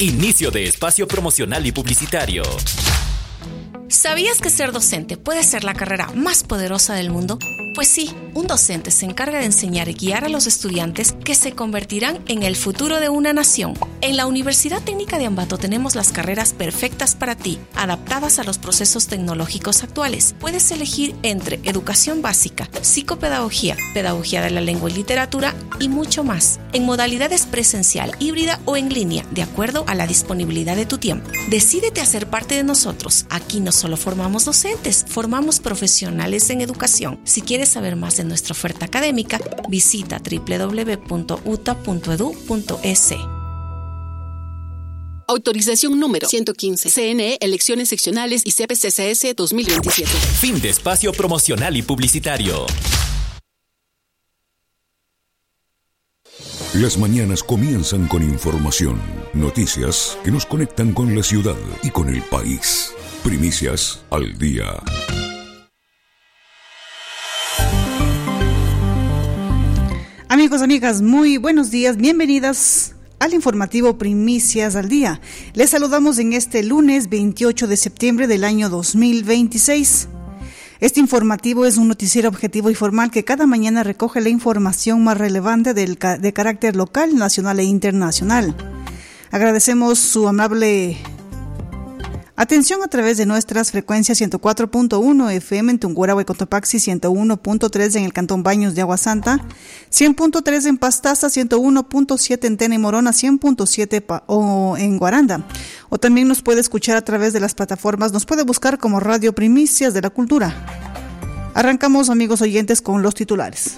Inicio de espacio promocional y publicitario. ¿Sabías que ser docente puede ser la carrera más poderosa del mundo? Pues sí, un docente se encarga de enseñar y guiar a los estudiantes que se convertirán en el futuro de una nación. En la Universidad Técnica de Ambato tenemos las carreras perfectas para ti, adaptadas a los procesos tecnológicos actuales. Puedes elegir entre educación básica, psicopedagogía, pedagogía de la lengua y literatura y mucho más, en modalidades presencial, híbrida o en línea, de acuerdo a la disponibilidad de tu tiempo. Decídete a ser parte de nosotros. Aquí no solo formamos docentes, formamos profesionales en educación. Si quieres saber más de nuestra oferta académica, visita www.uta.edu.es. Autorización número 115. CNE, Elecciones Seccionales y CPCCS 2027. Fin de espacio promocional y publicitario. Las mañanas comienzan con información, noticias que nos conectan con la ciudad y con el país. Primicias al día. Amigos, amigas, muy buenos días, bienvenidas al informativo Primicias al Día. Les saludamos en este lunes 28 de septiembre del año 2026. Este informativo es un noticiero objetivo y formal que cada mañana recoge la información más relevante de carácter local, nacional e internacional. Agradecemos su amable atención a través de nuestras frecuencias 104.1 FM en Tungurahua y Cotopaxi, 101.3 en el Cantón Baños de Agua Santa, 100.3 en Pastaza, 101.7 en Tena y Morona, 100.7 en Guaranda. O también nos puede escuchar a través de las plataformas, nos puede buscar como Radio Primicias de la Cultura. Arrancamos, amigos oyentes, con los titulares.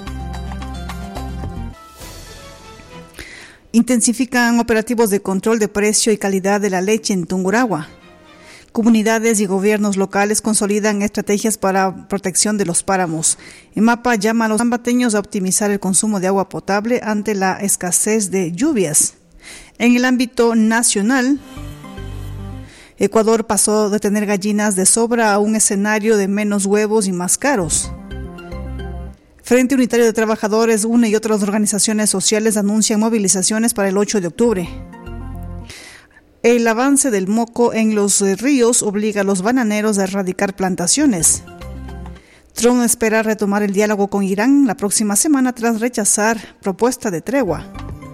Intensifican operativos de control de precio y calidad de la leche en Tungurahua. Comunidades y gobiernos locales consolidan estrategias para protección de los páramos. EMAPA llama a los ambateños a optimizar el consumo de agua potable ante la escasez de lluvias. En el ámbito nacional, Ecuador pasó de tener gallinas de sobra a un escenario de menos huevos y más caros. Frente Unitario de Trabajadores, UNE y otras organizaciones sociales anuncian movilizaciones para el 8 de octubre. El avance del moco en los ríos obliga a los bananeros a erradicar plantaciones. Trump espera retomar el diálogo con Irán la próxima semana tras rechazar propuesta de tregua.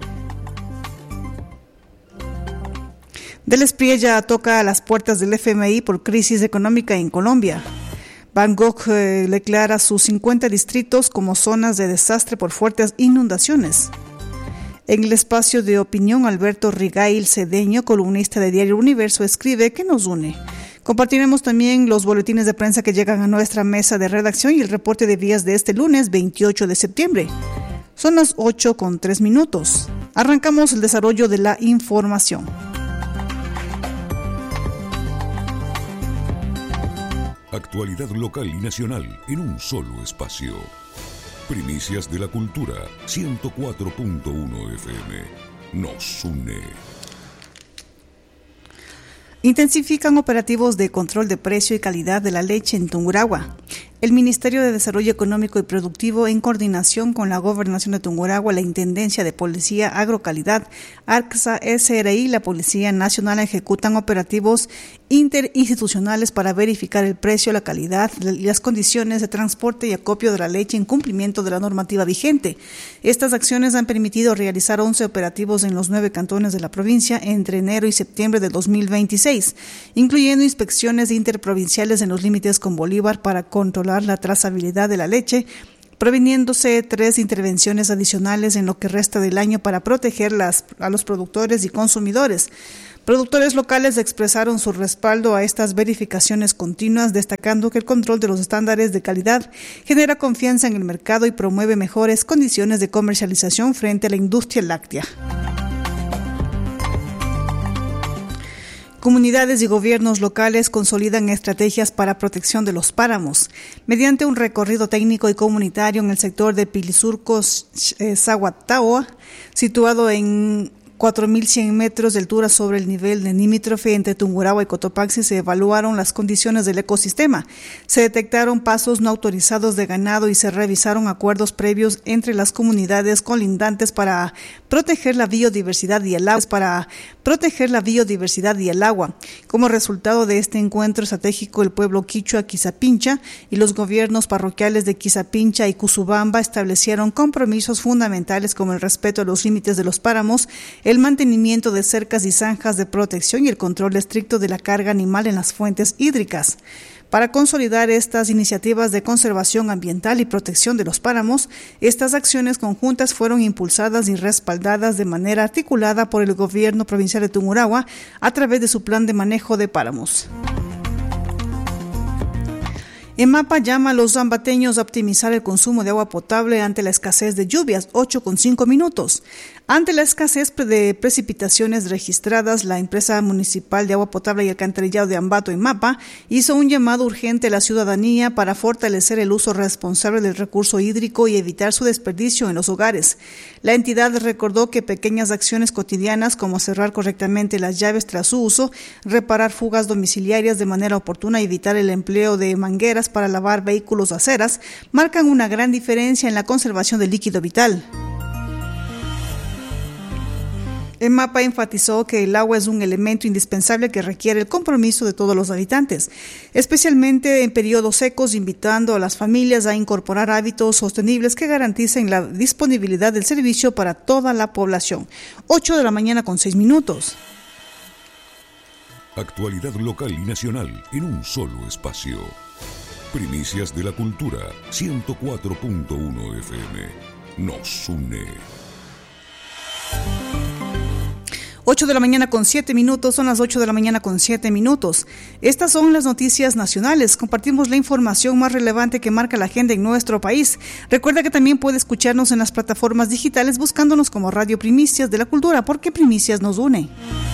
Del Espriella toca a las puertas del FMI por crisis económica en Colombia. Bangkok declara sus 50 distritos como zonas de desastre por fuertes inundaciones. En el espacio de opinión, Alberto Rigail Cedeño, columnista de Diario Universo, escribe ¿Qué nos une? Compartiremos también los boletines de prensa que llegan a nuestra mesa de redacción y el reporte de vías de este lunes 28 de septiembre. Son las 8:03. Arrancamos el desarrollo de la información. Actualidad local y nacional en un solo espacio. Primicias de la Cultura, 104.1 FM. Nos une. Intensifican operativos de control de precio y calidad de la leche en Tungurahua. El Ministerio de Desarrollo Económico y Productivo, en coordinación con la Gobernación de Tungurahua, la Intendencia de Policía Agrocalidad, ARCSA, SRI y la Policía Nacional ejecutan operativos interinstitucionales para verificar el precio, la calidad y las condiciones de transporte y acopio de la leche en cumplimiento de la normativa vigente. Estas acciones han permitido realizar 11 operativos en los 9 cantones de la provincia entre enero y septiembre de 2026, incluyendo inspecciones interprovinciales en los límites con Bolívar para controlar la trazabilidad de la leche, previniéndose 3 intervenciones adicionales en lo que resta del año para proteger a los productores y consumidores. Productores locales expresaron su respaldo a estas verificaciones continuas, destacando que el control de los estándares de calidad genera confianza en el mercado y promueve mejores condiciones de comercialización frente a la industria láctea. Comunidades y gobiernos locales consolidan estrategias para protección de los páramos. Mediante un recorrido técnico y comunitario en el sector de Pilisurcos, Zaguataoa, situado en 4.100 metros de altura sobre el nivel de limítrofe entre Tungurahua y Cotopaxi se evaluaron las condiciones del ecosistema. Se detectaron pasos no autorizados de ganado y se revisaron acuerdos previos entre las comunidades colindantes para proteger la biodiversidad y el agua. Como resultado de este encuentro estratégico, el pueblo quichua Quizapincha y los gobiernos parroquiales de Quizapincha y Cusubamba establecieron compromisos fundamentales como el respeto a los límites de los páramos, el mantenimiento de cercas y zanjas de protección y el control estricto de la carga animal en las fuentes hídricas. Para consolidar estas iniciativas de conservación ambiental y protección de los páramos, estas acciones conjuntas fueron impulsadas y respaldadas de manera articulada por el gobierno provincial de Tungurahua a través de su plan de manejo de páramos. EMAPA llama a los ambateños a optimizar el consumo de agua potable ante la escasez de lluvias, 8,5 minutos. Ante la escasez de precipitaciones registradas, la empresa municipal de agua potable y alcantarillado de Ambato, EMAPA, hizo un llamado urgente a la ciudadanía para fortalecer el uso responsable del recurso hídrico y evitar su desperdicio en los hogares. La entidad recordó que pequeñas acciones cotidianas como cerrar correctamente las llaves tras su uso, reparar fugas domiciliarias de manera oportuna y evitar el empleo de mangueras para lavar vehículos o aceras marcan una gran diferencia en la conservación del líquido vital. EMAPA enfatizó que el agua es un elemento indispensable que requiere el compromiso de todos los habitantes, especialmente en periodos secos, invitando a las familias a incorporar hábitos sostenibles que garanticen la disponibilidad del servicio para toda la población. 8:06 a.m. Actualidad local y nacional en un solo espacio. Primicias de la Cultura, 104.1 FM. Nos une. 8:07 a.m, son las 8:07 a.m. Estas son las noticias nacionales. Compartimos la información más relevante que marca la agenda en nuestro país. Recuerda que también puede escucharnos en las plataformas digitales buscándonos como Radio Primicias de la Cultura, porque Primicias nos une.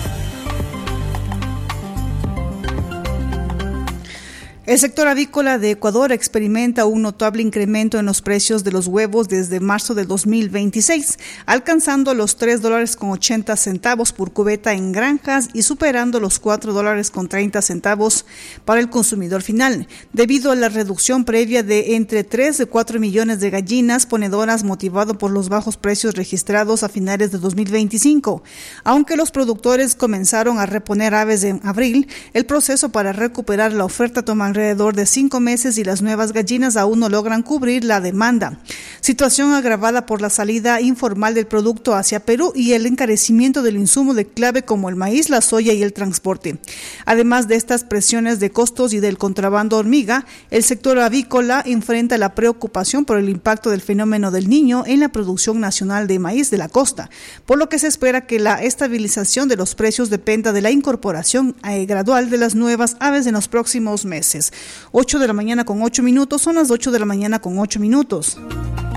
El sector avícola de Ecuador experimenta un notable incremento en los precios de los huevos desde marzo del 2026, alcanzando los $3.80 por cubeta en granjas y superando los $4.30 para el consumidor final, debido a la reducción previa de entre 3 y 4 millones de gallinas ponedoras motivado por los bajos precios registrados a finales de 2025. Aunque los productores comenzaron a reponer aves en abril, el proceso para recuperar la oferta toma alrededor de 5 meses y las nuevas gallinas aún no logran cubrir la demanda. Situación agravada por la salida informal del producto hacia Perú y el encarecimiento del insumo de clave como el maíz, la soya y el transporte. Además de estas presiones de costos y del contrabando hormiga, el sector avícola enfrenta la preocupación por el impacto del fenómeno del Niño en la producción nacional de maíz de la costa, por lo que se espera que la estabilización de los precios dependa de la incorporación gradual de las nuevas aves en los próximos meses. 8:08 a.m, son las 8:08 a.m.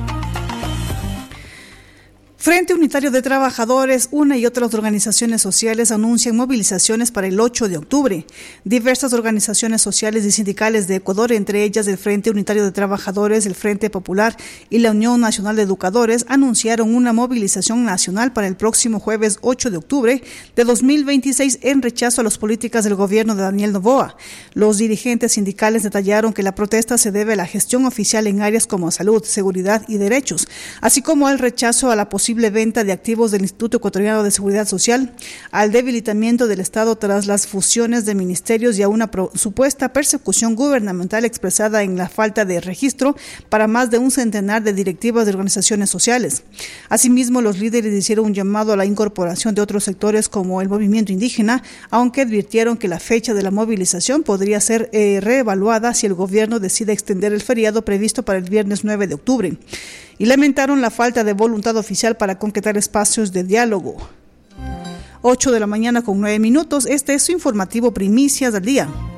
Frente Unitario de Trabajadores, una y otras organizaciones sociales anuncian movilizaciones para el 8 de octubre. Diversas organizaciones sociales y sindicales de Ecuador, entre ellas el Frente Unitario de Trabajadores, el Frente Popular y la Unión Nacional de Educadores, anunciaron una movilización nacional para el próximo jueves 8 de octubre de 2026 en rechazo a las políticas del gobierno de Daniel Noboa. Los dirigentes sindicales detallaron que la protesta se debe a la gestión oficial en áreas como salud, seguridad y derechos, así como al rechazo a la posible venta de activos del Instituto Ecuatoriano de Seguridad Social, al debilitamiento del Estado tras las fusiones de ministerios y a una supuesta persecución gubernamental expresada en la falta de registro para más de un centenar de directivas de organizaciones sociales. Asimismo, los líderes hicieron un llamado a la incorporación de otros sectores como el movimiento indígena, aunque advirtieron que la fecha de la movilización podría ser reevaluada si el gobierno decide extender el feriado previsto para el viernes 9 de octubre. Y lamentaron la falta de voluntad oficial para concretar espacios de diálogo. 8:09 a.m, este es su informativo Primicias del Día.